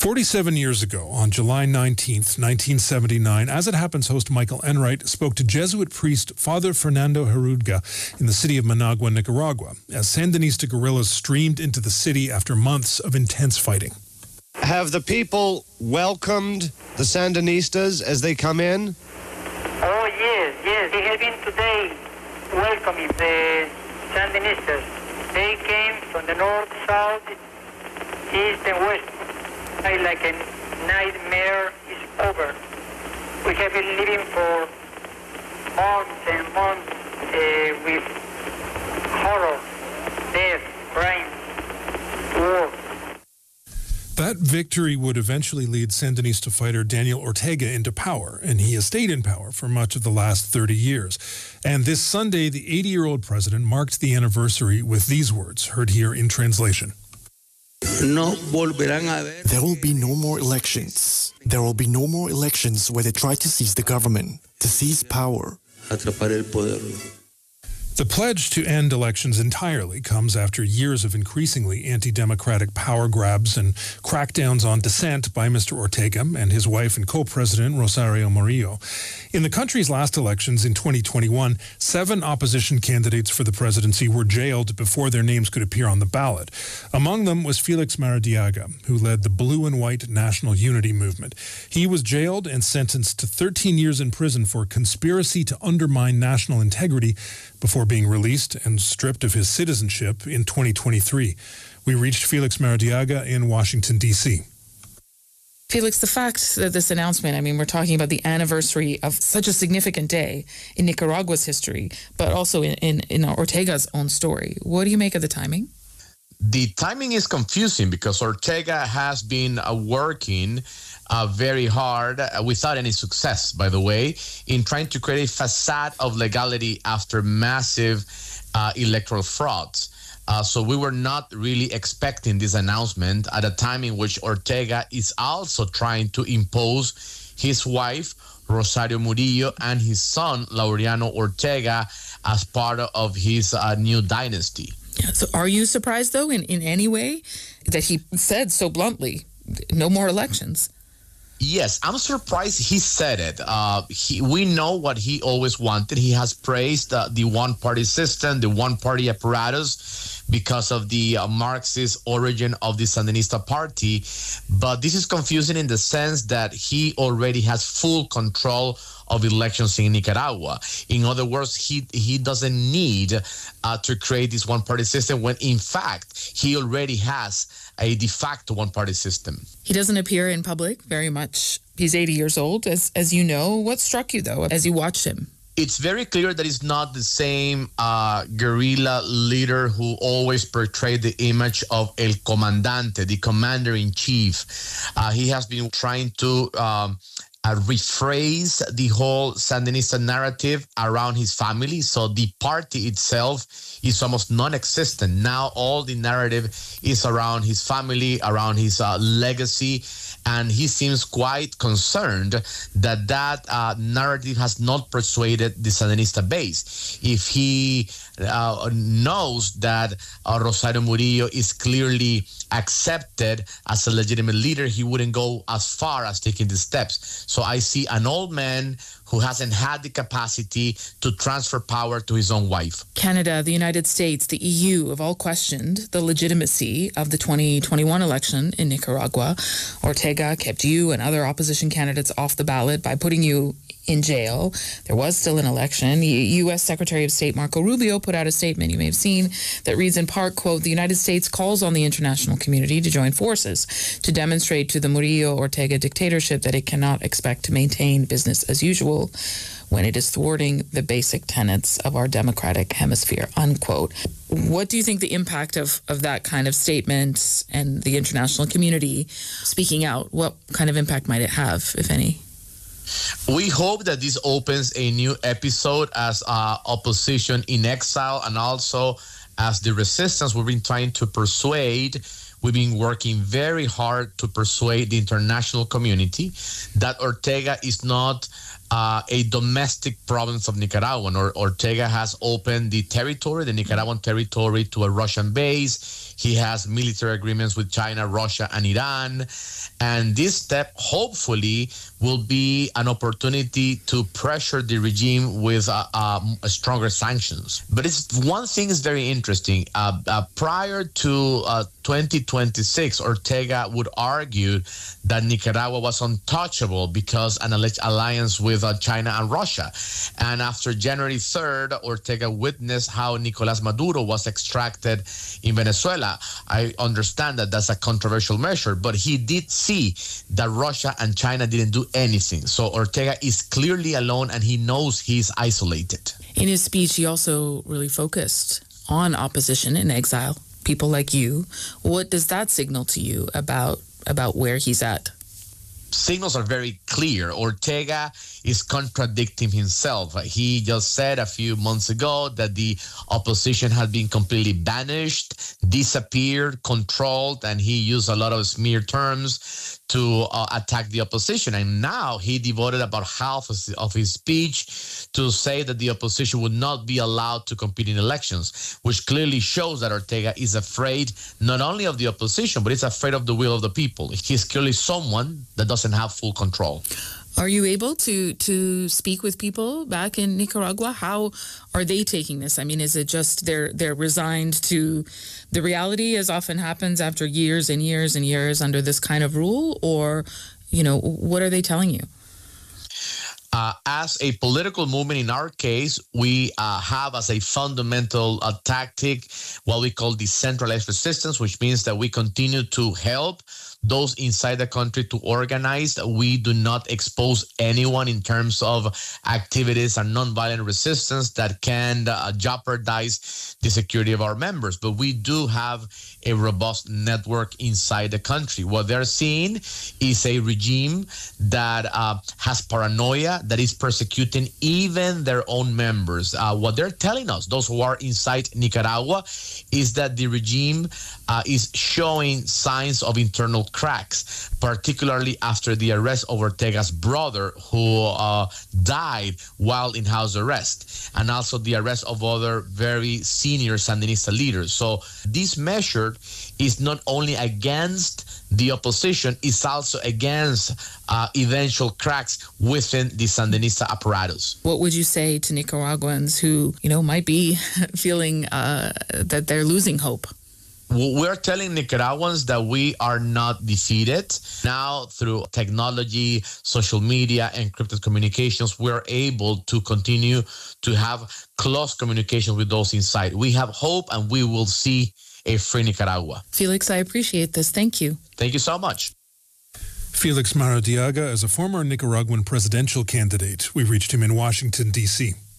47 years ago, on July 19th, 1979, As It Happens host Michael Enright spoke to Jesuit priest Father Fernando Herudga in the city of Managua, Nicaragua, as Sandinista guerrillas streamed into the city after months of intense fighting. Have the people welcomed the Sandinistas as they come in? Oh, yes. They have been today welcoming the Sandinistas. They came from the north, south, east, and west. Like a nightmare is over. We have been living for months and months with horror, death, crime, war. That victory would eventually lead Sandinista fighter Daniel Ortega into power, and he has stayed in power for much of the last 30 years. And this Sunday, the 80-year-old president marked the anniversary with these words, heard here in translation. There will be no more elections. There will be no more elections where they try to seize the government, to seize power. The pledge to end elections entirely comes after years of increasingly anti-democratic power grabs and crackdowns on dissent by Mr. Ortega and his wife and co-president Rosario Murillo. In the country's last elections in 2021, 7 opposition candidates for the presidency were jailed before their names could appear on the ballot. Among them was Felix Maradiaga, who led the Blue and White National Unity Movement. He was jailed and sentenced to 13 years in prison for conspiracy to undermine national integrity before being released and stripped of his citizenship in 2023. We reached Felix Maradiaga in Washington, D.C. Felix, the fact that this announcement, we're talking about the anniversary of such a significant day in Nicaragua's history, but also in Ortega's own story. What do you make of the timing? The timing is confusing because Ortega has been working very hard, without any success, by the way, in trying to create a facade of legality after massive electoral frauds. So we were not really expecting this announcement at a time in which Ortega is also trying to impose his wife, Rosario Murillo, and his son, Laureano Ortega, as part of his new dynasty. Yeah, so are you surprised, though, in any way that he said so bluntly, no more elections? Yes, I'm surprised he said it. We know what he always wanted. He has praised the one-party system, the one-party apparatus, because of the Marxist origin of the Sandinista party. But this is confusing in the sense that he already has full control of elections in Nicaragua. In other words, he doesn't need to create this one-party system when, in fact, he already has a de facto one-party system. He doesn't appear in public very much. He's 80 years old, as you know. What struck you, though, as you watched him? It's very clear that he's not the same guerrilla leader who always portrayed the image of El Comandante, the commander-in-chief. He has been trying to rephrase the whole Sandinista narrative around his family. So the party itself is almost non-existent. Now all the narrative is around his family, around his legacy, and he seems quite concerned that narrative has not persuaded the Sandinista base. If he knows that Rosario Murillo is clearly accepted as a legitimate leader, he wouldn't go as far as taking the steps. So I see an old man who hasn't had the capacity to transfer power to his own wife. Canada, the United States, the EU have all questioned the legitimacy of the 2021 election in Nicaragua. Ortega kept you and other opposition candidates off the ballot by putting you in jail. There was still an election. U.S. Secretary of State Marco Rubio put out a statement you may have seen that reads in part, quote, "The United States calls on the international community to join forces to demonstrate to the Murillo-Ortega dictatorship that it cannot expect to maintain business as usual when it is thwarting the basic tenets of our democratic hemisphere," unquote. What do you think the impact of that kind of statement and the international community speaking out, what kind of impact might it have, if any? We hope that this opens a new episode as opposition in exile, and also as the resistance we've been trying to persuade. We've been working very hard to persuade the international community that Ortega is not a domestic province of Nicaragua. Ortega has opened the Nicaraguan territory, to a Russian base. He has military agreements with China, Russia, and Iran. And this step, hopefully, will be an opportunity to pressure the regime with stronger sanctions. But one thing is very interesting. Prior to 2026, Ortega would argue that Nicaragua was untouchable because an alleged alliance with China and Russia. And after January 3rd, Ortega witnessed how Nicolás Maduro was extracted in Venezuela. I understand that that's a controversial measure, but he did see that Russia and China didn't do anything. So Ortega is clearly alone, and he knows he's isolated. In his speech, he also really focused on opposition in exile, people like you. What does that signal to you about where he's at? Signals are very clear. Ortega is contradicting himself. He just said a few months ago that the opposition had been completely banished, disappeared, controlled, and he used a lot of smear terms to attack the opposition. And now he devoted about half of his speech to say that the opposition would not be allowed to compete in elections, which clearly shows that Ortega is afraid not only of the opposition, but he's afraid of the will of the people. He's clearly someone that doesn't have full control. Are you able to speak with people back in Nicaragua? How are they taking this? I mean, is it just they're resigned to the reality, as often happens after years and years and years under this kind of rule? Or, what are they telling you? As a political movement, in our case, we have as a fundamental tactic what we call decentralized resistance, which means that we continue to help those inside the country to organize. We do not expose anyone in terms of activities and nonviolent resistance that can jeopardize the security of our members. But we do have a robust network inside the country. What they're seeing is a regime that has paranoia, that is persecuting even their own members. What they're telling us, those who are inside Nicaragua, is that the regime is showing signs of internal cracks, particularly after the arrest of Ortega's brother, who died while in house arrest, and also the arrest of other very senior Sandinista leaders. So this measure is not only against the opposition, it's also against eventual cracks within the Sandinista apparatus. What would you say to Nicaraguans who, might be feeling that they're losing hope? We're telling Nicaraguans that we are not defeated. Now, through technology, social media, encrypted communications, we're able to continue to have close communication with those inside. We have hope, and we will see a free Nicaragua. Felix, I appreciate this. Thank you. Thank you so much. Felix Maradiaga is a former Nicaraguan presidential candidate. We reached him in Washington, D.C.